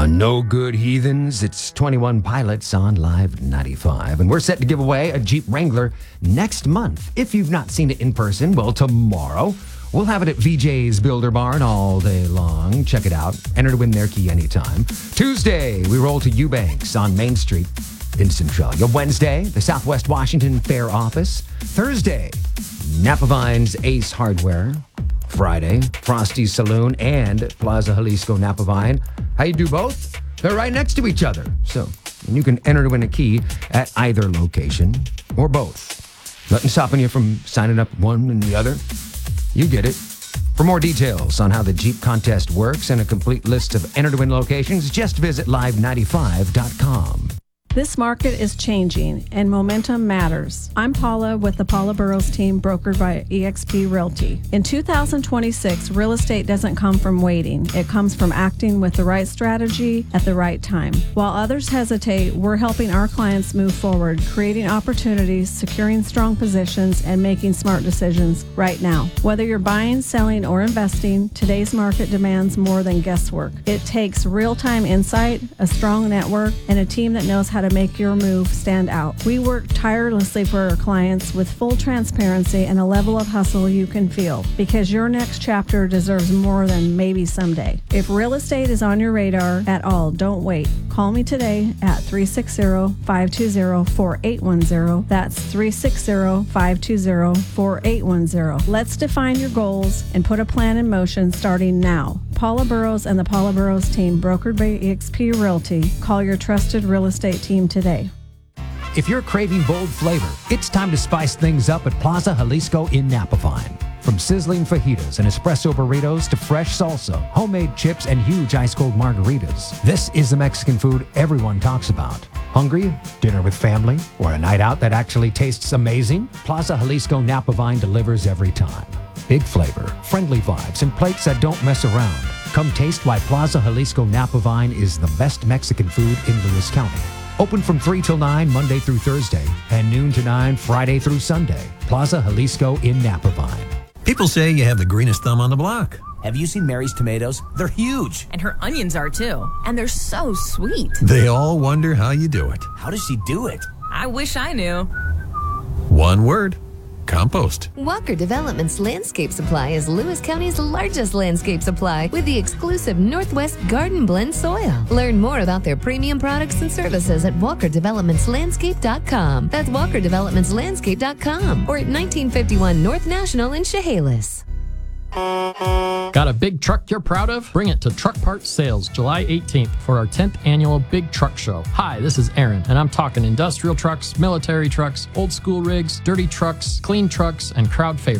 No Good Heathens. It's 21 Pilots on Live 95. And we're set to give away a Jeep Wrangler next month. If you've not seen it in person, well, tomorrow, we'll have it at VJ's Builder Barn all day long. Check it out. Enter to win their key anytime. Tuesday, we roll to Eubanks on Main Street in Centralia. Wednesday, the Southwest Washington Fair Office. Thursday, Napa Vines Ace Hardware. Friday, Frosty's Saloon and Plaza Jalisco Napa Vine. How you do both? They're right next to each other. So you can enter to win a key at either location or both. Nothing stopping you from signing up one and the other. You get it. For more details on how the Jeep contest works and a complete list of enter to win locations, just visit live95.com. This market is changing, and momentum matters. I'm Paula with the Paula Burrows team, brokered by eXp Realty. In 2026, real estate doesn't come from waiting. It comes from acting with the right strategy at the right time. While others hesitate, we're helping our clients move forward, creating opportunities, securing strong positions, and making smart decisions right now. Whether you're buying, selling, or investing, today's market demands more than guesswork. It takes real-time insight, a strong network, and a team that knows how to make your move stand out. We work tirelessly for our clients with full transparency and a level of hustle you can feel, because your next chapter deserves more than maybe someday. If real estate is on your radar at all, don't wait. Call me today at 360-520-4810. That's 360-520-4810. Let's define your goals and put a plan in motion starting now. Paula Burrows and the Paula Burrows team, brokered by eXp Realty. Call your trusted real estate team today. If you're craving bold flavor, it's time to spice things up at Plaza Jalisco in Napa Vine. From sizzling fajitas and espresso burritos to fresh salsa, homemade chips, and huge ice-cold margaritas, this is the Mexican food everyone talks about. Hungry? Dinner with family? Or a night out that actually tastes amazing? Plaza Jalisco Napa Vine delivers every time. Big flavor, friendly vibes, and plates that don't mess around. Come taste why Plaza Jalisco Napa Vine is the best Mexican food in Lewis County. Open from 3 till 9 Monday through Thursday and noon to 9 Friday through Sunday. Plaza Jalisco in Napa Vine. People say you have the greenest thumb on the block. Have you seen Mary's tomatoes? They're huge. And her onions are too. And they're so sweet. They all wonder how you do it. How does she do it? I wish I knew. One word. Compost. Walker Development's Landscape Supply is Lewis County's largest landscape supply with the exclusive Northwest Garden Blend soil. Learn more about their premium products and services at walkerdevelopmentslandscape.com. That's walkerdevelopmentslandscape.com or at 1951 North National in Chehalis. Got a big truck you're proud of? Bring it to Truck Parts Sales July 18th for our 10th annual Big Truck Show. Hi, this is Aaron, and I'm talking industrial trucks, military trucks, old school rigs, dirty trucks, clean trucks, and crowd favorites.